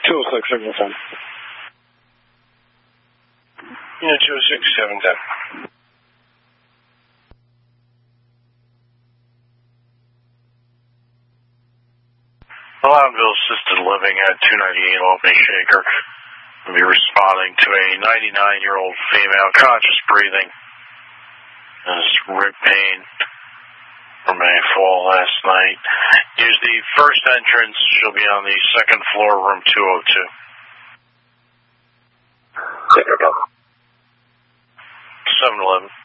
206, signal 10. Unit 206, 710. Loudonville Assisted Living at 298 Albany Shaker. We'll be responding to a 99-year-old female, conscious breathing. Has rib pain from a fall last night. Use the first entrance. She'll be on the second floor, room 202. 711.